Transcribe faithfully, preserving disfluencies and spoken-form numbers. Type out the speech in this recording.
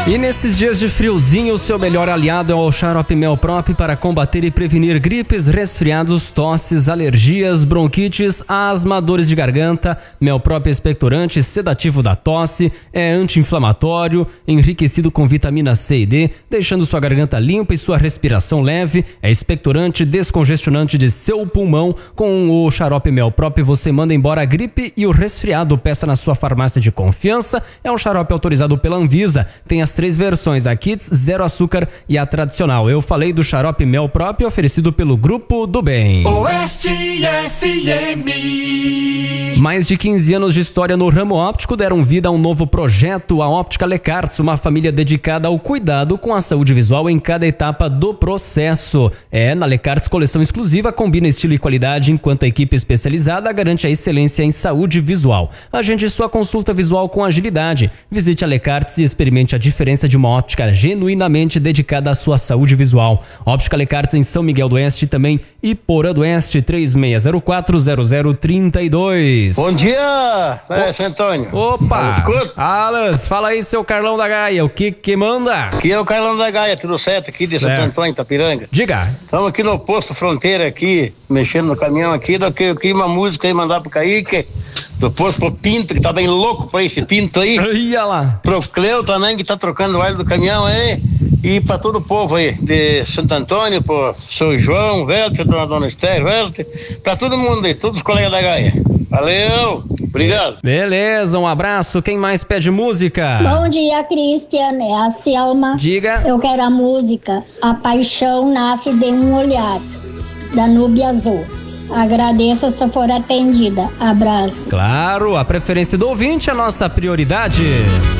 E nesses dias de friozinho, o seu melhor aliado é o Xarope Melprop para combater e prevenir gripes, resfriados, tosses, alergias, bronquites, asma, dores de garganta. Melprop é expectorante, sedativo da tosse, é anti-inflamatório, enriquecido com vitamina C e D, deixando sua garganta limpa e sua respiração leve. É expectorante, descongestionante de seu pulmão. Com o Xarope Melprop você manda embora a gripe e o resfriado. Peça na sua farmácia de confiança. É um xarope autorizado pela Anvisa. Tem as três versões, a Kids, zero açúcar e a tradicional. Eu falei do Xarope Melprop, oferecido pelo Grupo do Bem. Oeste F M. Mais de quinze anos de história no ramo óptico deram vida a um novo projeto, a Óptica Lecarts, uma família dedicada ao cuidado com a saúde visual em cada etapa do processo. É, na Lecarts, coleção exclusiva combina estilo e qualidade, enquanto a equipe especializada garante a excelência em saúde visual. Agende sua consulta visual com agilidade. Visite a Lecarts e experimente a diferença de uma óptica genuinamente dedicada à sua saúde visual. Óptica Lecarts em São Miguel do Oeste e também Iporã do Oeste, três seis zero quatro, zero zero três dois. Bom dia, né, seu Antônio? Opa! Alas, fala aí, seu Carlão da Gaia, o que que manda? Aqui é o Carlão da Gaia, tudo certo aqui de Certo. Santo Antônio, Itapiranga. Diga. Estamos aqui no posto Fronteira aqui, mexendo no caminhão aqui, do que eu queria uma música aí mandar pro Kaique, do posto pro Pinto, que tá bem louco pra esse Pinto aí. Ia lá. Pro Cleo também, que tá trocando o óleo do caminhão aí. E pra todo o povo aí, de Santo Antônio, pro São João, Velter, dona Dona Esther, Velter, pra todo mundo aí, todos os colegas da Gaia. Valeu, obrigado. Beleza, um abraço. Quem mais pede música? Bom dia, Cristian, é a Selma. Diga. Eu quero a música A Paixão Nasce de um Olhar, da Núbia Azul. Agradeço se for atendida. Abraço. Claro, a preferência do ouvinte é a nossa prioridade.